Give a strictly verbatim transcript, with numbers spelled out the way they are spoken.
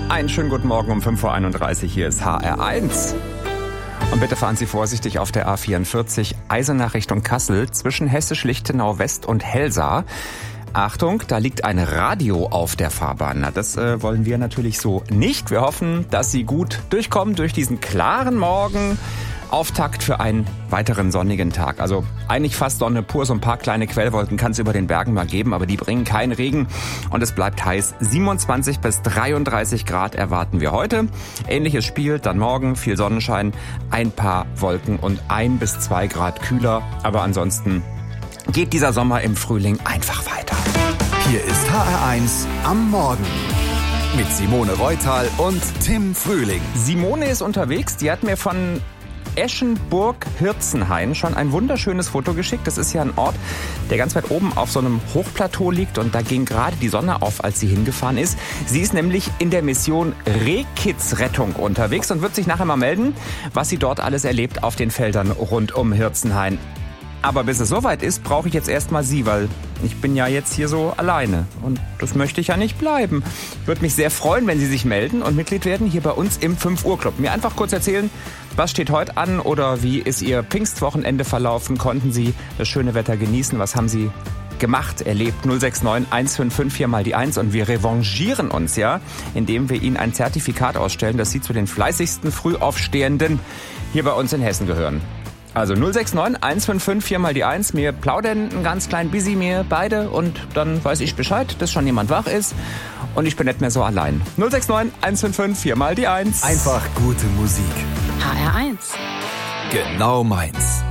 Einen schönen guten Morgen um fünf Uhr einunddreißig, hier ist H R eins. Und bitte fahren Sie vorsichtig auf der A vierundvierzig Eisenach Richtung Kassel zwischen Hessisch-Lichtenau West und Helsa. Achtung, da liegt ein Radio auf der Fahrbahn. Na, das äh, wollen wir natürlich so nicht. Wir hoffen, dass Sie gut durchkommen durch diesen klaren Morgen. Auftakt für einen weiteren sonnigen Tag. Also eigentlich fast Sonne pur, so ein paar kleine Quellwolken kann es über den Bergen mal geben, aber die bringen keinen Regen und es bleibt heiß. siebenundzwanzig bis dreiunddreißig Grad erwarten wir heute. Ähnliches Spiel, dann morgen viel Sonnenschein, ein paar Wolken und ein bis zwei Grad kühler. Aber ansonsten geht dieser Sommer im Frühling einfach weiter. Hier ist H R eins am Morgen mit Simone Reutal und Tim Frühling. Simone ist unterwegs, die hat mir von Eschenburg-Hirzenhain schon ein wunderschönes Foto geschickt. Das ist ja ein Ort, der ganz weit oben auf so einem Hochplateau liegt und da ging gerade die Sonne auf, als sie hingefahren ist. Sie ist nämlich in der Mission Rehkitzrettung unterwegs und wird sich nachher mal melden, was sie dort alles erlebt auf den Feldern rund um Hirzenhain. Aber bis es soweit ist, brauche ich jetzt erstmal Sie, weil ich bin ja jetzt hier so alleine. Und das möchte ich ja nicht bleiben. Ich würde mich sehr freuen, wenn Sie sich melden und Mitglied werden hier bei uns im fünf Uhr Club. Mir einfach kurz erzählen, was steht heute an oder wie ist Ihr Pfingstwochenende verlaufen? Konnten Sie das schöne Wetter genießen? Was haben Sie gemacht, erlebt? null sechs neun eins fünf fünf vier mal die eins und wir revanchieren uns ja, indem wir Ihnen ein Zertifikat ausstellen, dass Sie zu den fleißigsten Frühaufstehenden hier bei uns in Hessen gehören. Also null sechs neun eins fünf fünf vier mal die eins. Wir plaudern ein ganz klein busy mir beide und dann weiß ich Bescheid, dass schon jemand wach ist und ich bin nicht mehr so allein. null sechs neun eins fünf fünf vier mal die eins. Einfach gute Musik. H R eins. Genau meins.